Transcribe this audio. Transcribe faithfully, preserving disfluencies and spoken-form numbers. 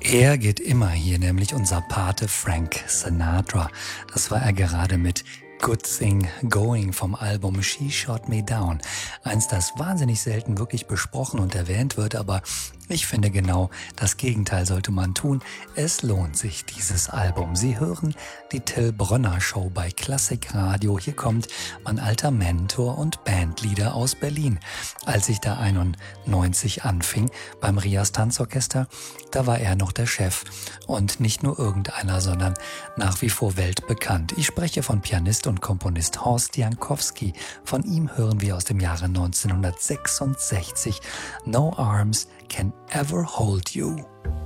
Er geht immer hier, nämlich unser Pate Frank Sinatra. Das war er gerade mit Good Thing Going vom Album She Shot Me Down. Eins, das wahnsinnig selten wirklich besprochen und erwähnt wird, aber ich finde genau das Gegenteil sollte man tun. Es lohnt sich, dieses Album. Sie hören die Till Brönner Show bei Klassik Radio. Hier kommt mein alter Mentor und Bandleader aus Berlin. Als ich da einundneunzig anfing beim Rias Tanzorchester, da war er noch der Chef. Und nicht nur irgendeiner, sondern nach wie vor weltbekannt. Ich spreche von Pianist und Komponist Horst Jankowski. Von ihm hören wir aus dem Jahre neunzehnhundertsechsundsechzig No Arms Can Ever Hold You.